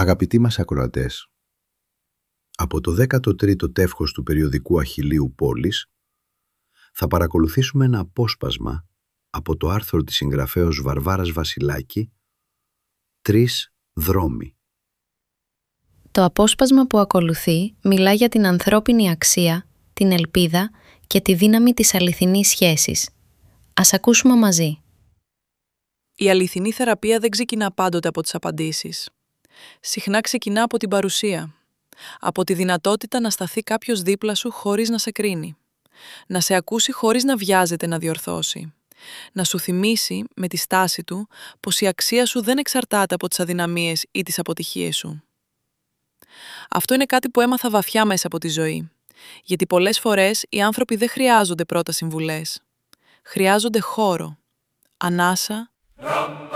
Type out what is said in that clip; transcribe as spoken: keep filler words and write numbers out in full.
Αγαπητοί μας ακροατές, από το δέκατο τρίτο τεύχος του περιοδικού Αχιλλείου Πόλης θα παρακολουθήσουμε ένα απόσπασμα από το άρθρο της συγγραφέως Βαρβάρας Βασιλάκη «Τρεις δρόμοι». Το απόσπασμα που ακολουθεί μιλά για την ανθρώπινη αξία, την ελπίδα και τη δύναμη της αληθινής σχέσης. Ας ακούσουμε μαζί. Η αληθινή θεραπεία δεν ξεκινά πάντοτε από τις απαντήσεις. Συχνά ξεκινά από την παρουσία. Από τη δυνατότητα να σταθεί κάποιος δίπλα σου χωρίς να σε κρίνει. Να σε ακούσει χωρίς να βιάζεται να διορθώσει. Να σου θυμίσει με τη στάση του πως η αξία σου δεν εξαρτάται από τις αδυναμίες ή τις αποτυχίες σου. Αυτό είναι κάτι που έμαθα βαθιά μέσα από τη ζωή. Γιατί πολλές φορές οι άνθρωποι δεν χρειάζονται πρώτα συμβουλές. Χρειάζονται χώρο, ανάσα